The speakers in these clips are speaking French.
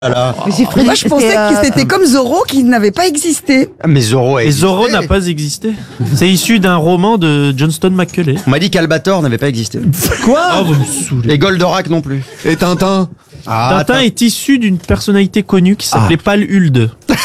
Alors. Moi, je pensais que c'était comme Zorro qui n'avait pas existé. Mais Zorro a Et existé. Zorro n'a pas existé. C'est issu d'un roman de Johnston McCulley. On m'a dit qu'Albator n'avait pas existé. Quoi vous me saoulez. Et Goldorak non plus. Et Tintin. Tintin est issu d'une personnalité connue qui s'appelait Palhulde.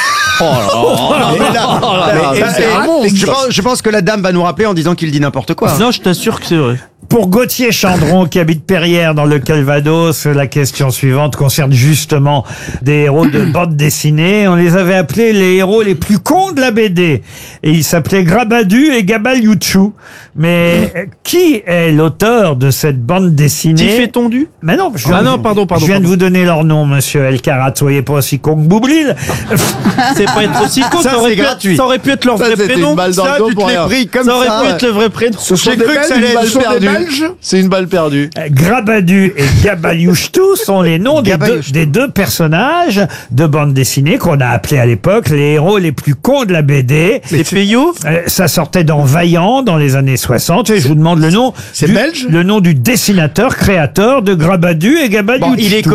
Je pense que la dame va nous rappeler en disant qu'il dit n'importe quoi. Non, je t'assure que c'est vrai. Pour Gauthier Chandron, qui habite Perrières dans le Calvados, la question suivante concerne justement des héros de bande dessinée. On les avait appelés les héros les plus cons de la BD. Et ils s'appelaient Grabadu et Gabaliouchou. Mais qui est l'auteur de cette bande dessinée? Tiff et Tondu? Mais non, pardon. Je viens de vous donner leur nom, monsieur Elkarat. Soyez pas aussi con que Boublil. C'est pas être aussi con, Ça, ça aurait c'est pu être- gratuit. ça aurait pu être leur vrai c'était prénom. une balle dans Ça, le dos tu te pour l'es rien. pris comme Ça aurait ça. pu être le vrai prénom. J'ai cru que ça allait être perdu. C'est une balle perdue. Grabadu et Gabaliouchtou sont les noms des deux personnages de bande dessinée qu'on a appelés à l'époque les héros les plus cons de la BD. C'est Peyo? Ça sortait dans Vaillant dans les années 60 et je vous demande le nom. C'est belge? Le nom du dessinateur, créateur de Grabadu et Gabaliouchtou. Bon, il est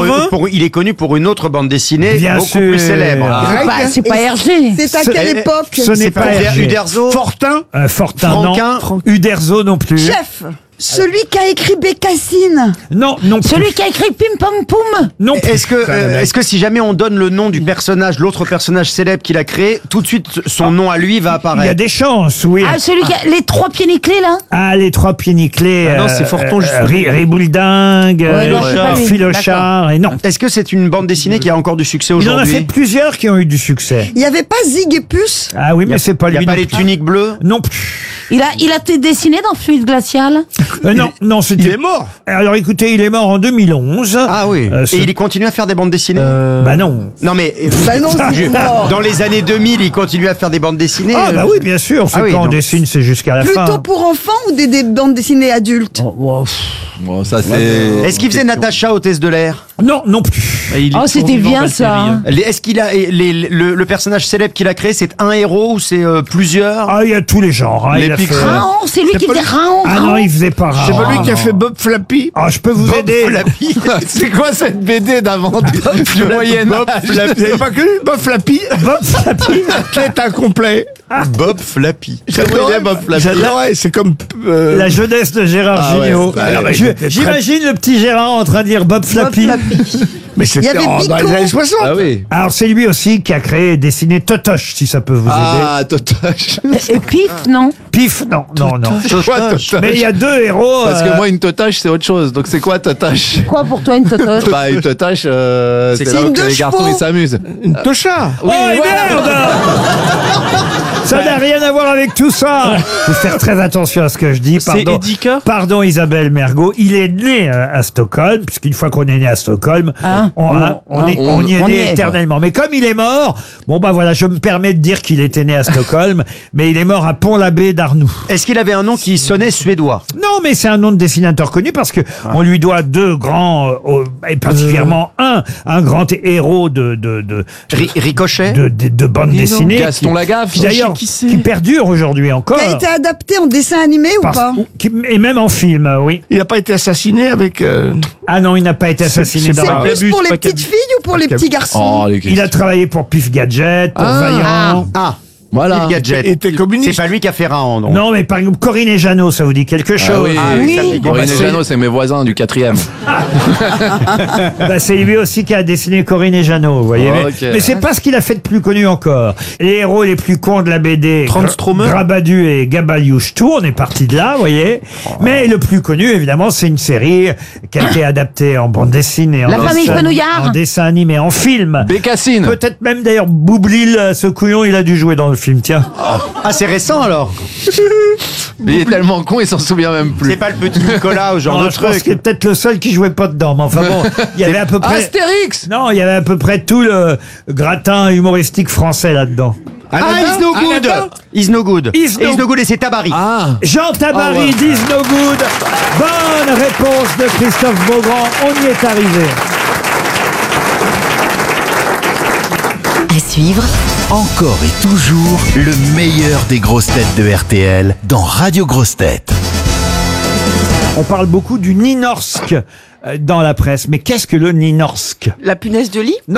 connu pour une autre bande dessinée Bien beaucoup sûr. plus célèbre. C'est pas Hergé. C'est à quelle époque? Ce n'est pas Hergé. Uderzo. Fortin. Fortin, Franquin. non. Uderzo non plus. Chef, celui qui a écrit Bécassine. Non plus. Celui qui a écrit Pim Pam Poum. Non plus. Est-ce que si jamais on donne le nom du personnage, l'autre personnage célèbre qu'il a créé, tout de suite son nom à lui va Il y a apparaître? des chances, oui. Ah, celui qui a les trois pieds nickelés, là. Ah, les trois pieds nickelés. Ah non, c'est Forton, justement. Ribouledingue, non, c'est pas lui. Philochard, et non. Est-ce que c'est une bande dessinée qui a encore du succès Il en a aujourd'hui? fait plusieurs qui ont eu du succès. Il n'y avait pas Zig et Puce? Ah oui, mais c'est pas Il n'y lui. a pas non les plus. tuniques bleues? Non plus. Il a été dessiné dans Fluide Glacial. Non, c'était. Il est mort. Alors écoutez, il est mort en 2011. Ah oui. Ce- Et il continue à faire des bandes dessinées? Bah non. Non mais Bah non, c'est mort. dans les années 2000, il continue à faire des bandes dessinées. Ah bah oui, bien sûr. Ah oui, quand on donc- dessine, c'est jusqu'à la fin. Plutôt pour enfants ou des bandes dessinées adultes? Bon, ça c'est. Est-ce qu'il faisait Natacha, hôtesse de l'air? Non, non plus. Il est Oh, c'était survivant, bien, Valtteri, ça. hein. Est-ce qu'il a le personnage célèbre qu'il a créé, c'est un héros ou c'est plusieurs? Ah, il y a tous les genres. Hein. Les Il a fait- Picsou. Raon, c'est lui qui faisait Raon. Ah non, il faisait pas C'est rare. pas lui qui a fait Bob Flappy. Ah, je peux vous aider. C'est quoi cette BD d'avant du Moyen Âge? C'est pas que lui, Bob Flappy. Bob Flappy. Athlète incomplet. Bob Flappy. J'adorais Bob Flappy. J'adorais, c'est comme. La jeunesse de Gérard Ah ouais, Gignot. c'est- ah, J'imagine le petit Gérard en train de dire Bob Flappy. Mais Il y c'était avait dans Pico. les années 60. Ah oui. Alors c'est lui aussi qui a créé et dessiné Totoche, si ça peut vous aider. Ah, Totoche. Et Pif, non. Pif, non. C'est quoi Totoche? Mais il y a deux héros. Parce que moi, une Totoche, c'est autre chose. Donc, c'est quoi Totoche? Quoi pour toi, une totoche? Bah, une Totoche, c'est là une où deux les garçons, chevaux. ils s'amusent. Une Tocha. Oh merde. Ça n'a rien à voir avec tout ça. Faut faire très attention à ce que je dis. C'est Pardon. Edika? Pardon Isabelle Mergo, il est né à Stockholm, puisqu'une fois qu'on est né à Stockholm, on y est né éternellement. Mais comme il est mort, bon bah voilà, je me permets de dire qu'il était né à Stockholm, mais il est mort à Pont-l'Abbé d'Arnoux. Est-ce qu'il avait un nom qui sonnait suédois? Non, mais c'est un nom de dessinateur connu parce que on lui doit deux grands, et particulièrement un grand héros de Ricochet? bande dessinée. Gaston Lagaffe. Qui d'ailleurs, qui c'est. qui perdure aujourd'hui encore. Qui a été adapté en dessin animé ou Parce- pas? et même en film, oui. Il n'a pas été assassiné avec. Ah non, il n'a pas été assassiné dans C'est la... plus pour les petites filles ou pour les petits garçons? Il a travaillé pour Pif Gadget, pour Vaillant. Ah, Voilà. Pif Gadget. Il était communiste. C'est pas lui qui a fait Raon, donc. Non, mais par exemple, Corinne et Jeannot, ça vous dit quelque chose? oui, ça me dit Corinne quelque et chose. Jeannot, c'est mes voisins du 4e. Bah, c'est lui aussi qui a dessiné Corinne et Jeannot, vous voyez. Oh, mais ok. mais c'est pas ce qu'il a fait de plus connu encore. Les héros les plus cons de la BD, Tranströmer. Grabadu et Gabaliouchtou, on est parti de là, vous voyez. Mais le plus connu, évidemment, c'est une série qui a été adaptée en bande dessinée, La famille Fenouillard. en dessin animé, en film. Bécassine. Peut-être même d'ailleurs Boublil, ce couillon, il a dû jouer dans le film, tiens. Ah, c'est récent alors. Mais il est tellement con, il s'en souvient même plus. C'est pas le petit Nicolas ou ce genre Non, de je pense truc. qu'il est peut-être le seul qui jouait pas dedans, mais enfin bon, il y avait à peu près... Astérix. Non, il y avait à peu près tout le gratin humoristique français là-dedans. Ah, Is No Good. Is No Good. Is No- Is No Good et c'est Tabary. Ah. Jean Tabary, Ah ouais. Is No Good. Bonne réponse de Christophe Beaugrand. On y est arrivé. À suivre, encore et toujours, le meilleur des grosses têtes de RTL dans Radio Grosses Têtes. On parle beaucoup du Nynorsk dans la presse. Mais qu'est-ce que le Nynorsk? La punaise de lit?